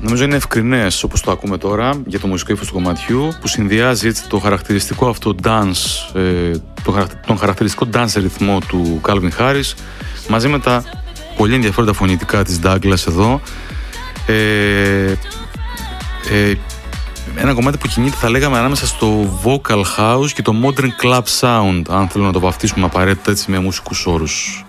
Νομίζω είναι ευκρινές όπως το ακούμε τώρα για το μουσικό ύφος του κομματιού, που συνδυάζει έτσι το χαρακτηριστικό αυτό dance, τον χαρακτηριστικό dance ρυθμό του Calvin Harris μαζί με τα πολύ ενδιαφέροντα φωνητικά της Douglas εδώ. Ένα κομμάτι που κινείται, θα λέγαμε, ανάμεσα στο vocal house και το modern club sound, αν θέλω να το βαφτίσουμε απαραίτητα έτσι με μουσικούς όρους.